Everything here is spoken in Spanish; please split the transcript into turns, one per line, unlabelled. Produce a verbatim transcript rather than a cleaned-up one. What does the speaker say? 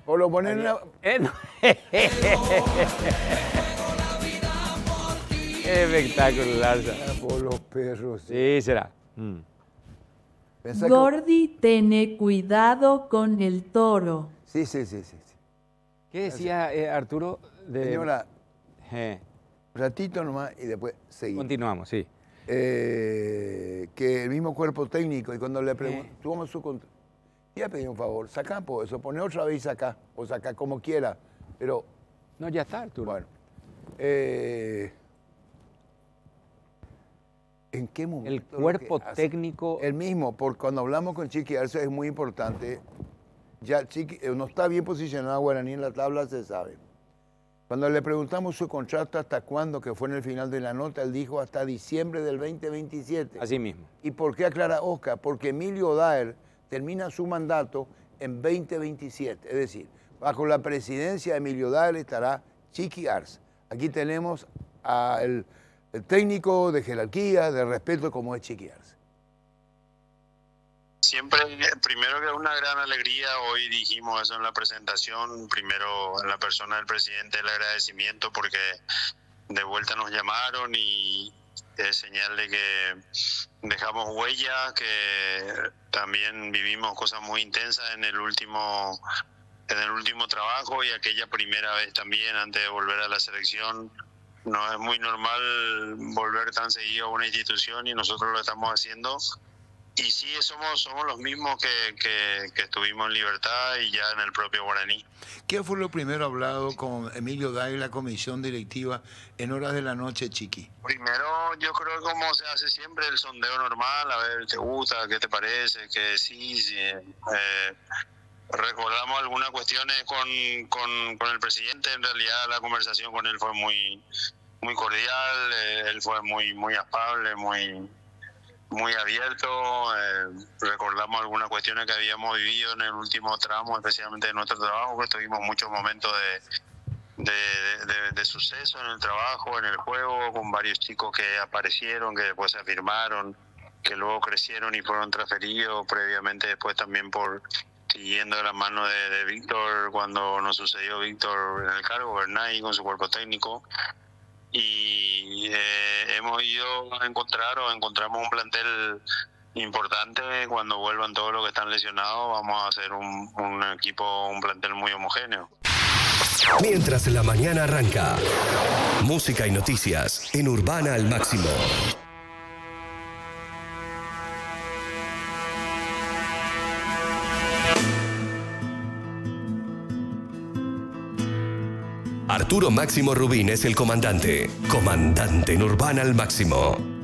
O lo ponen en la...
Eh, no. Espectacular.
Por los perros.
Sí, será. Mm.
Pensá
Gordi, que... ten cuidado con el toro.
Sí, sí, sí, sí. sí.
¿Qué decía eh, Arturo? De...
Señora,
eh.
ratito nomás y después seguimos.
Continuamos, sí.
Eh, que el mismo cuerpo técnico, y cuando le pregunto,
Eh.
tú como su contra... Voy a pedir un favor, sacá por eso, poné otra vez acá, o saca como quiera, pero...
No, ya está, Arturo.
Bueno. Eh, ¿En qué momento?
El cuerpo técnico...
El mismo, porque cuando hablamos con Chiqui Arce es muy importante. Ya Chiqui no está bien posicionado Guaraní en la tabla, se sabe. Cuando le preguntamos su contrato hasta cuándo, que fue en el final de la nota, él dijo hasta diciembre del veinte veintisiete.
Así mismo.
¿Y por qué aclara Oscar? Porque Emilio Daer termina su mandato en veinte veintisiete. Es decir, bajo la presidencia de Emilio Daer estará Chiqui Arce. Aquí tenemos al el técnico de jerarquía, de respeto como es Chiqui Arce.
Siempre, primero que es una gran alegría, hoy dijimos eso en la presentación, primero en la persona del presidente el agradecimiento porque de vuelta nos llamaron y es señal de que dejamos huella, que también vivimos cosas muy intensas en el último, en el último trabajo y aquella primera vez también antes de volver a la selección. No es muy normal volver tan seguido a una institución y nosotros lo estamos haciendo. Y sí, somos, somos los mismos que, que, que estuvimos en Libertad y ya en el propio Guaraní.
¿Qué fue lo primero hablado con Emilio Daer y la comisión directiva en horas de la noche, Chiqui?
Primero, yo creo que como se hace siempre, el sondeo normal, a ver, ¿te gusta? ¿Qué te parece? ¿Qué sí? sí eh, recordamos algunas cuestiones con, con, con el presidente. En realidad la conversación con él fue muy, muy cordial, eh, él fue muy, muy afable, muy... muy abierto, eh, recordamos algunas cuestiones que habíamos vivido en el último tramo, especialmente de nuestro trabajo, que tuvimos muchos momentos de, de, de, de suceso en el trabajo, en el juego, con varios chicos que aparecieron, que después se afirmaron, que luego crecieron y fueron transferidos, previamente después también por siguiendo de la mano de, de Víctor, cuando nos sucedió Víctor en el cargo, Bernay con su cuerpo técnico. Y eh, hemos ido a encontrar o encontramos un plantel importante. Cuando vuelvan todos los que están lesionados vamos a hacer un, un equipo, un plantel muy homogéneo.
Mientras la mañana arranca, música y noticias en Urbana al Máximo. Arturo Máximo Rubín es el comandante. Comandante en Urbana al Máximo.